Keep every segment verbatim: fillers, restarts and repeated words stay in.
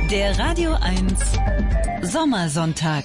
Der Radio eins Sommersonntag.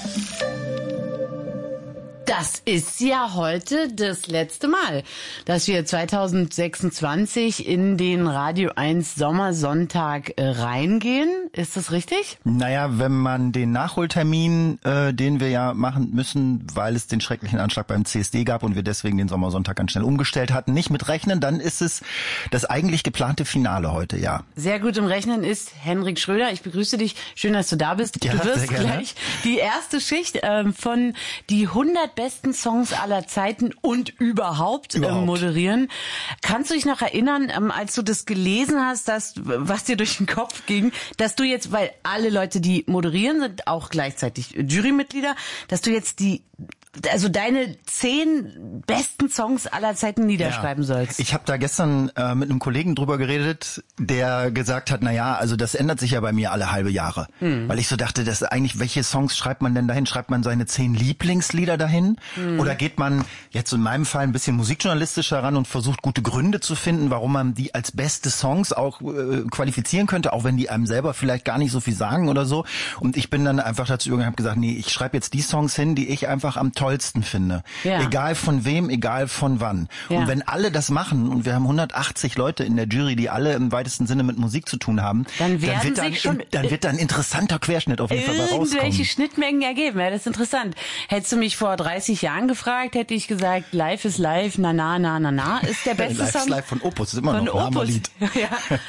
Das ist ja heute das letzte Mal, dass wir zwanzig sechsundzwanzig in den Radio eins Sommersonntag äh, reingehen. Ist das richtig? Naja, wenn man den Nachholtermin, äh, den wir ja machen müssen, weil es den schrecklichen Anschlag beim C S D gab und wir deswegen den Sommersonntag ganz schnell umgestellt hatten, nicht mitrechnen, dann ist es das eigentlich geplante Finale heute, ja. Sehr gut im Rechnen ist Henrik Schröder. Ich begrüße dich. Schön, dass du da bist. Ja, du wirst sehr gerne. gleich die erste Schicht ähm, von die hundert besten Songs aller Zeiten und überhaupt, überhaupt. Ähm, moderieren. Kannst du dich noch erinnern, ähm, als du das gelesen hast, dass, was dir durch den Kopf ging, dass du jetzt, weil alle Leute, die moderieren, sind auch gleichzeitig Jurymitglieder, dass du jetzt die also deine zehn besten Songs aller Zeiten niederschreiben ja. sollst. Ich habe da gestern äh, mit einem Kollegen drüber geredet, der gesagt hat, na ja, also das ändert sich ja bei mir alle halbe Jahre. Hm. Weil ich so dachte, das eigentlich, welche Songs schreibt man denn dahin? Schreibt man seine zehn Lieblingslieder dahin? Hm. Oder geht man jetzt in meinem Fall ein bisschen musikjournalistischer ran und versucht gute Gründe zu finden, warum man die als beste Songs auch äh, qualifizieren könnte, auch wenn die einem selber vielleicht gar nicht so viel sagen oder so. Und ich bin dann einfach dazu übergegangen und habe gesagt, nee, ich schreibe jetzt die Songs hin, die ich einfach am tollsten finde. Ja. Egal von wem, egal von wann. Ja. Und wenn alle das machen und wir haben hundertachtzig Leute in der Jury, die alle im weitesten Sinne mit Musik zu tun haben, dann, werden dann, wird, sich dann, schon in, dann wird da ein interessanter Querschnitt auf jeden Fall rauskommen. Irgendwelche Schnittmengen ergeben, ja, das ist interessant. Hättest du mich vor dreißig Jahren gefragt, hätte ich gesagt, Live is Live, na na na na na ist der beste Live Song. Live is Live von Opus, ist immer von noch ein Opus. Lied. Ja.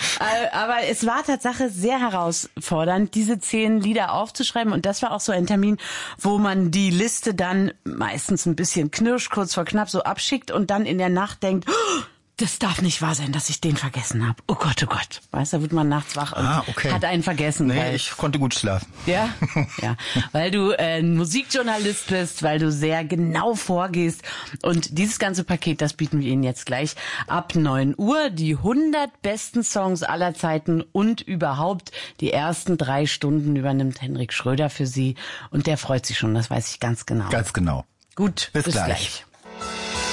Aber es war Tatsache sehr herausfordernd, diese zehn Lieder aufzuschreiben, und das war auch so ein Termin, wo man die Liste dann meistens ein bisschen knirsch, kurz vor knapp so abschickt und dann in der Nacht denkt, oh, das darf nicht wahr sein, dass ich den vergessen habe. Oh Gott, oh Gott. Weißt du, da wird man nachts wach und ah, okay. hat einen vergessen. Nee, weil, ich konnte gut schlafen. Ja, ja, weil du äh, Musikjournalist bist, weil du sehr genau vorgehst. Und dieses ganze Paket, das bieten wir Ihnen jetzt gleich ab neun Uhr. Die hundert besten Songs aller Zeiten und überhaupt die ersten drei Stunden übernimmt Henrik Schröder für Sie. Und der freut sich schon, das weiß ich ganz genau. Ganz genau. Gut, bis, bis gleich. gleich.